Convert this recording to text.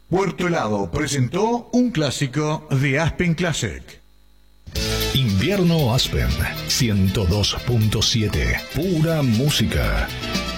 Puerto Helado presentó un clásico de Aspen Classic. Invierno Aspen 102.7. Pura música.